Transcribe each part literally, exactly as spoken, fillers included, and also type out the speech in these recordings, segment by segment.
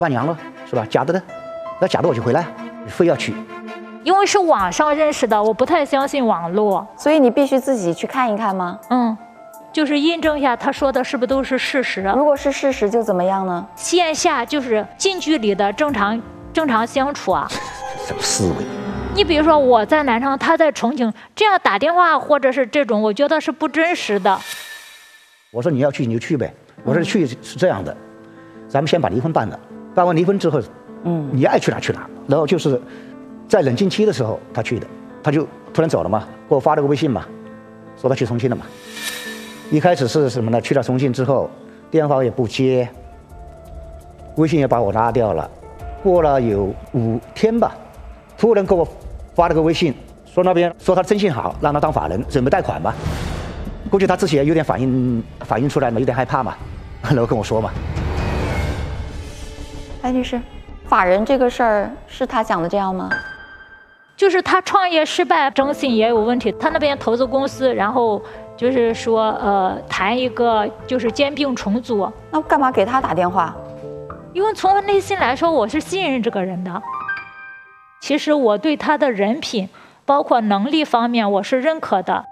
伴娘了，是吧？假的呢，那假的我就回来，非要去。 因为是网上认识的，我不太相信网络， 所以你必须自己去看一看吗？ 嗯，就是印证一下他说的是不是都是事实。 如果是事实，就怎么样呢？ 线下就是近距离的正常正常相处啊。 什么思维？ 你比如说我在南昌，他在重庆，这样打电话或者是这种，我觉得是不真实的。 我说你要去你就去呗。我说去是这样的，咱们先把离婚办了，办完离婚之后，嗯，你爱去哪去哪。然后就是在冷静期的时候他去的，他就突然走了嘛，给我发了个微信嘛，说他去重庆了嘛。一开始是什么呢？去了重庆之后，电话也不接，微信也把我拉掉了。过了有五天吧，突然给我发了个微信，说那边说他征信好，让他当法人，准备贷款吧。估计他自己也有点反应反应出来嘛，有点害怕嘛，然后跟我说嘛。 白女士，法人这个事儿是他讲的这样吗？ 就是他创业失败，征信也有问题，他那边投资公司，然后就是说呃谈一个就是兼并重组。 那干嘛给他打电话？ 因为从我内心来说，我是信任这个人的。其实我对他的人品，包括能力方面，我是认可的。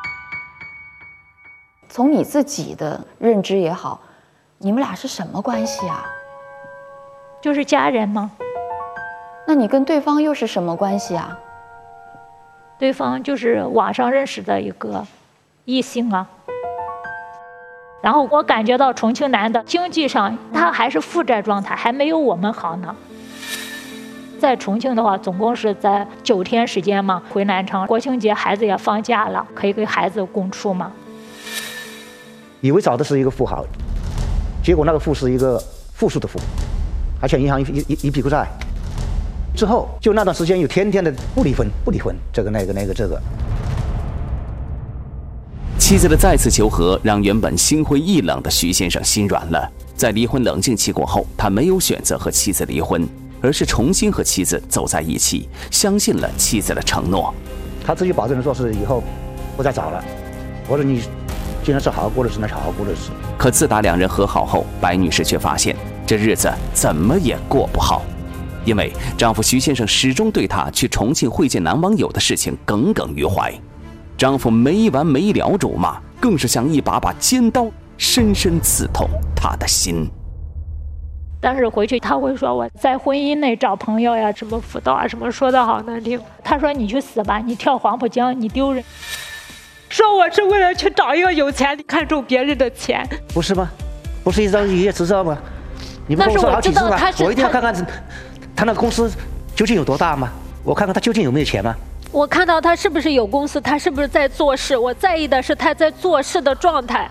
从你自己的认知也好，你们俩是什么关系啊？ 就是家人吗？ 那你跟对方又是什么关系啊？ 对方就是网上认识的一个异性啊。然后我感觉到重庆男的经济上他还是负债状态，还没有我们好呢。在重庆的话，总共是在九天时间嘛，回南昌，国庆节孩子也放假了，可以给孩子供出嘛。 以为找的是一个富豪，结果那个富是一个负数的富，还欠银行一一一屁股债。之后就那段时间又天天的不离婚不离婚，这个那个那个这个。 妻子的再次求和让原本心灰意冷的徐先生心软了。在离婚冷静期过后，他没有选择和妻子离婚，而是重新和妻子走在一起，相信了妻子的承诺。 他自己保证说是以后不再找了。我说你既然是好好过日子，那是好好过日子。 可自打两人和好后，白女士却发现这日子怎么也过不好，因为丈夫徐先生始终对她去重庆会见男网友的事情耿耿于怀。丈夫没完没了辱骂，更是像一把把尖刀深深刺痛她的心。 但是回去他会说我在婚姻内找朋友呀，什么辅导啊，什么说的好难听。他说你去死吧，你跳黄浦江，你丢人。说我是为了去找一个有钱，看中别人的钱， 不是吗？不是一张一叶执照吗？你们跟我说好几次吗？我一定要看看他那个公司究竟有多大吗？我看看他究竟有没有钱吗？ 我看到他是不是有公司，他是不是在做事，我在意的是他在做事的状态。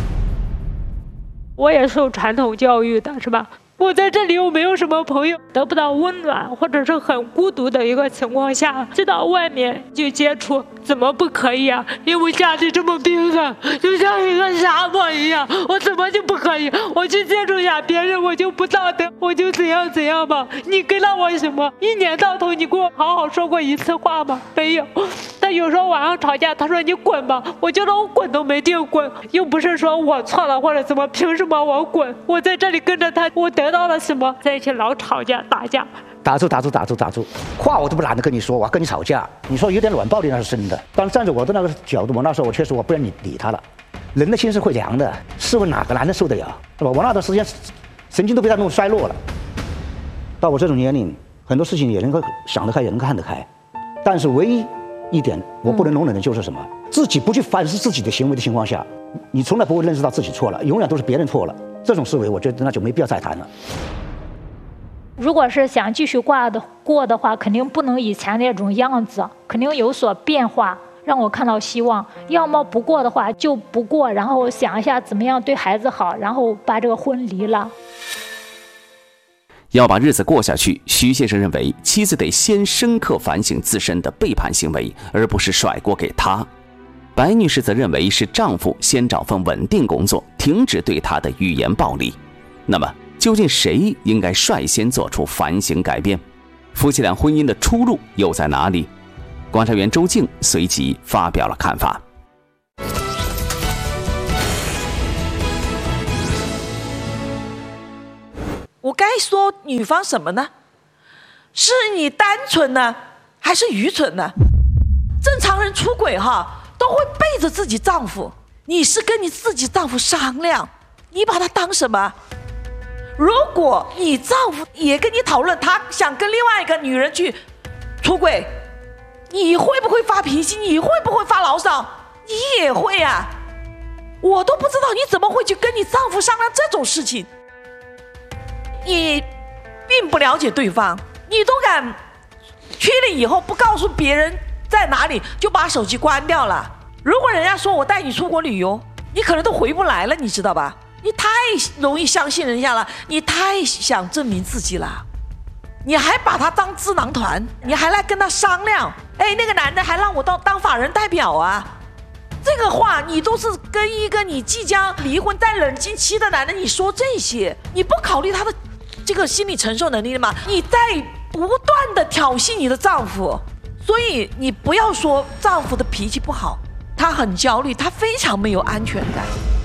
我也受传统教育的，是吧？我在这里又没有什么朋友，得不到温暖，或者是很孤独的一个情况下，去到外面去接触，怎么不可以啊？因为家里这么冰冷，就像一个沙漠一样，我怎么就不可以？我去接触一下别人，我就不道德，我就怎样怎样吧？你给了我什么？一年到头你跟我好好说过一次话吗？没有。他有时候晚上吵架，他说你滚吧，我觉得我滚都没地儿滚，又不是说我错了或者怎么，凭什么我滚？我在这里跟着他，我得到了什么？在一起老吵架打架， 打住打住打住打住，话我都不懒得跟你说，我要跟你吵架。你说有点软暴力那是真的，但是站在我的那个角度，我那时候我确实我不愿意理他了。人的心是会凉的，试问哪个男的受得了，是吧？我那段时间神经都被他弄衰落了。到我这种年龄，很多事情也能够想得开，也能看得开，但是唯一一点我不能容忍的就是什么？自己不去反思自己的行为的情况下，你从来不会认识到自己错了，永远都是别人错了。这种思维，我觉得那就没必要再谈了。 如果是想继续挂的过的话，肯定不能以前那种样子，肯定有所变化，让我看到希望。要么不过的话就不过，然后想一下怎么样对孩子好，然后把这个婚离了。 要把日子过下去，徐先生认为妻子得先深刻反省自身的背叛行为，而不是甩锅给他。白女士则认为是丈夫先找份稳定工作，停止对她的语言暴力。那么究竟谁应该率先做出反省改变？夫妻俩婚姻的出路又在哪里？观察员周静随即发表了看法。 我该说女方什么呢？是你单纯呢，还是愚蠢呢？正常人出轨哈，都会背着自己丈夫。你是跟你自己丈夫商量，你把他当什么？如果你丈夫也跟你讨论，他想跟另外一个女人去出轨，你会不会发脾气？你会不会发牢骚？你也会啊。我都不知道你怎么会去跟你丈夫商量这种事情。你并不了解对方，你都敢去了以后不告诉别人在哪里，就把手机关掉了。如果人家说我带你出国旅游，你可能都回不来了，你知道吧？你太容易相信人家了，你太想证明自己了，你还把他当智囊团，你还来跟他商量。哎，那个男的还让我当当法人代表啊，这个话你都是跟一个你即将离婚在冷静期的男人，你说这些，你不考虑他的这个心理承受能力了吗？你在不断的挑衅你的丈夫，所以你不要说丈夫的脾气不好，他很焦虑，他非常没有安全感。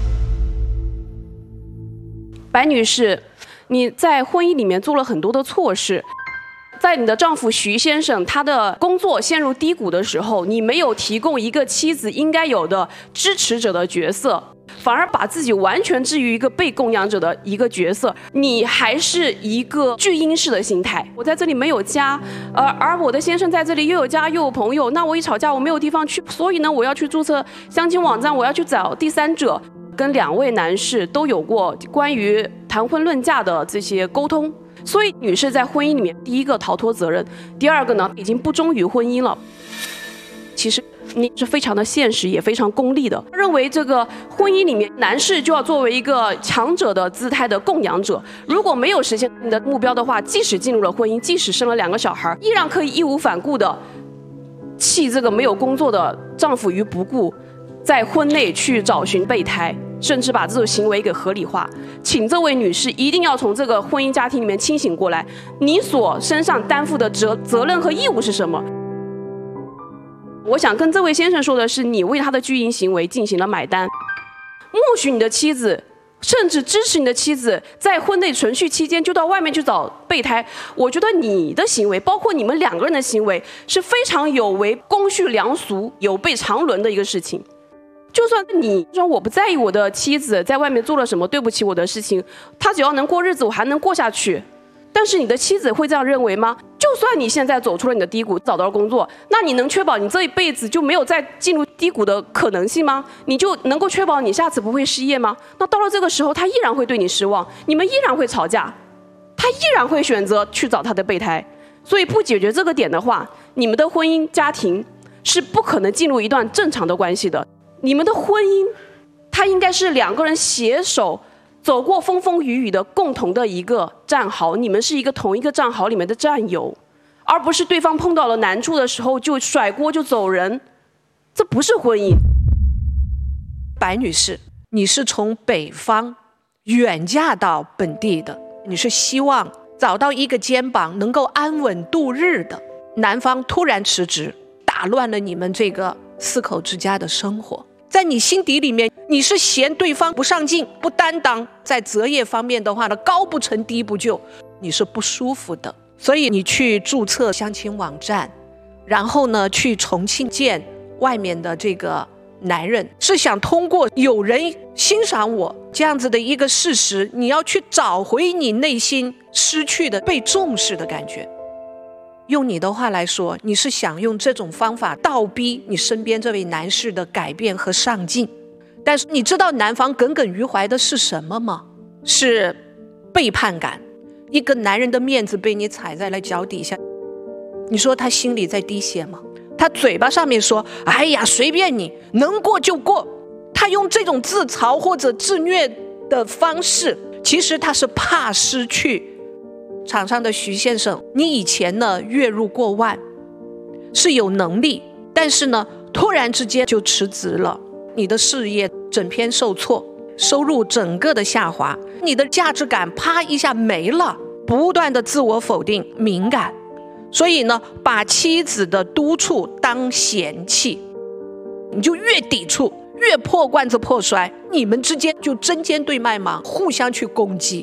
白女士，你在婚姻里面做了很多的错事，在你的丈夫徐先生他的工作陷入低谷的时候，你没有提供一个妻子应该有的支持者的角色，反而把自己完全置于一个被供养者的一个角色，你还是一个巨婴式的心态。我在这里没有家，而而我的先生在这里又有家又有朋友，那我一吵架我没有地方去，所以呢，我要去注册相亲网站，我要去找第三者。跟两位男士都有过关于谈婚论嫁的这些沟通，所以女士在婚姻里面，第一个逃脱责任，第二个呢已经不忠于婚姻了。其实你是非常的现实，也非常功利的，认为这个婚姻里面男士就要作为一个强者的姿态的供养者，如果没有实现你的目标的话，即使进入了婚姻，即使生了两个小孩，依然可以义无反顾的弃这个没有工作的丈夫于不顾，在婚内去找寻备胎，甚至把这种行为给合理化。请这位女士一定要从这个婚姻家庭里面清醒过来，你所身上担负的责责任和义务是什么？我想跟这位先生说的是，你为他的巨婴行为进行了买单，默许你的妻子，甚至支持你的妻子在婚内存续期间就到外面去找备胎。我觉得你的行为，包括你们两个人的行为，是非常有违公序良俗、有悖常伦的一个事情。就算你说我不在意我的妻子在外面做了什么对不起我的事情，她只要能过日子我还能过下去，但是你的妻子会这样认为吗？就算你现在走出了你的低谷，找到了工作，那你能确保你这一辈子就没有再进入低谷的可能性吗？你就能够确保你下次不会失业吗？那到了这个时候，他依然会对你失望，你们依然会吵架，他依然会选择去找他的备胎。所以不解决这个点的话，你们的婚姻家庭是不可能进入一段正常的关系的。你们的婚姻，它应该是两个人携手走过风风雨雨的共同的一个战壕，你们是一个同一个战壕里面的战友，而不是对方碰到了难处的时候就甩锅就走人，这不是婚姻。 白女士，你是从北方远嫁到本地的，你是希望找到一个肩膀能够安稳度日的，男方突然辞职，打乱了你们这个四口之家的生活。在你心底里面，你是嫌对方不上进、不担当，在择业方面的话呢，高不成低不就，你是不舒服的。所以你去注册相亲网站，然后呢去重庆见外面的这个男人，是想通过有人欣赏我这样子的一个事实，你要去找回你内心失去的被重视的感觉。用你的话来说，你是想用这种方法倒逼你身边这位男士的改变和上进。但是你知道男方耿耿于怀的是什么吗？是背叛感，一个男人的面子被你踩在了脚底下。你说他心里在滴血吗？他嘴巴上面说哎呀随便你，能过就过，他用这种自嘲或者自虐的方式，其实他是怕失去。场上的徐先生，你以前呢月入过万，是有能力，但是呢突然之间就辞职了，你的事业整篇受挫，收入整个的下滑，你的价值感啪一下没了，不断的自我否定敏感，所以呢把妻子的督促当嫌弃，你就越抵触越破罐子破摔，你们之间就针尖对麦芒，互相去攻击。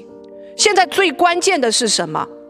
现在最关键的是什么？